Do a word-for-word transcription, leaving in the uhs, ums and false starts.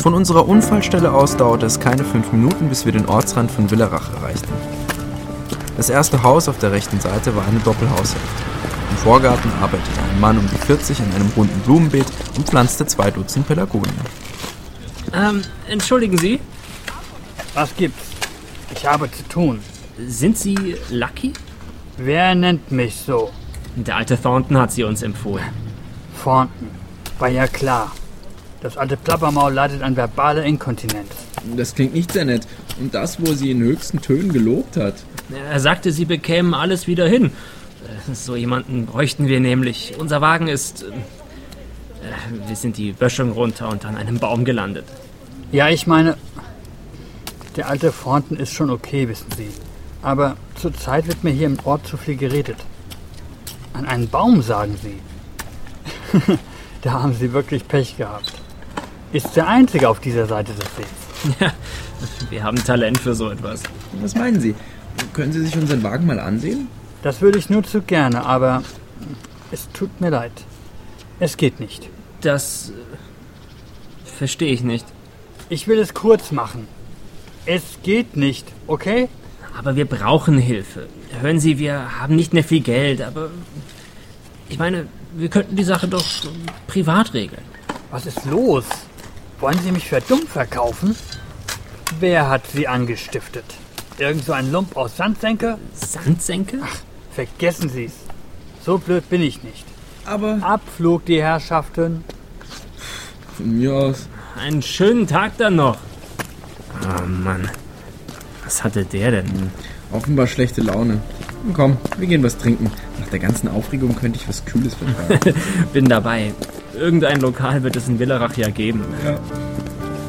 Von unserer Unfallstelle aus dauerte es keine fünf Minuten, bis wir den Ortsrand von Willerach erreichten. Das erste Haus auf der rechten Seite war eine Doppelhaushälfte. Im Vorgarten arbeitete ein Mann um die vierzig an einem runden Blumenbeet und pflanzte zwei Dutzend Pelargonien. Ähm, entschuldigen Sie? Was gibt's? Ich habe zu tun. Sind Sie Lucky? Wer nennt mich so? Der alte Thornton hat Sie uns empfohlen. Thornton. War ja klar. Das alte Plappermaul leidet an verbaler Inkontinenz. Das klingt nicht sehr nett. Und das, wo sie in höchsten Tönen gelobt hat. Er sagte, Sie bekämen alles wieder hin. So jemanden bräuchten wir nämlich. Unser Wagen ist... Äh, wir sind die Böschung runter und an einem Baum gelandet. Ja, ich meine... Der alte Thornton ist schon okay, wissen Sie. Aber zurzeit wird mir hier im Ort zu viel geredet. An einen Baum, sagen Sie. Da haben Sie wirklich Pech gehabt. Ist der Einzige auf dieser Seite des Sees. Ja, wir haben Talent für so etwas. Was meinen Sie? Können Sie sich unseren Wagen mal ansehen? Das würde ich nur zu gerne, aber es tut mir leid. Es geht nicht. Das äh, verstehe ich nicht. Ich will es kurz machen. Es geht nicht, okay? Aber wir brauchen Hilfe. Hören Sie, wir haben nicht mehr viel Geld, aber ich meine, wir könnten die Sache doch privat regeln. Was ist los? Wollen Sie mich für dumm verkaufen? Wer hat Sie angestiftet? Irgend so ein Lump aus Sandsenke? Sandsenke? Ach, vergessen Sie es. So blöd bin ich nicht. Aber... Abflug, die Herrschaften. Von mir aus. Einen schönen Tag dann noch. Oh Mann. Was hatte der denn? Offenbar schlechte Laune. Komm, wir gehen was trinken. Nach der ganzen Aufregung könnte ich was Kühles vertragen. Bin dabei. Irgendein Lokal wird es in Willerach ja geben. Ja.